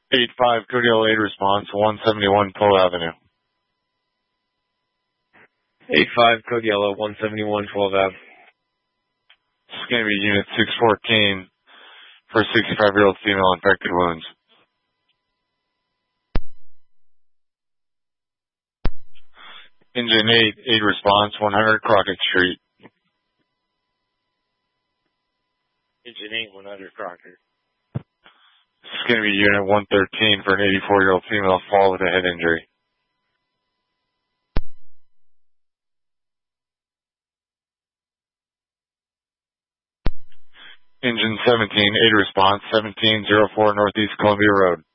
8-5, Cody 8 response, 171 Poe Avenue. 8-5, Code Yellow, 171 12 Ave. This is going to be Unit 614 for a 65-year-old female infected wounds. Engine 8 response, 100 Crockett Street. Engine 8, 100 Crockett. This is going to be Unit 113 for an 84-year-old female fall with a head injury. Engine 17, 8 response, 1704 Northeast Columbia Road.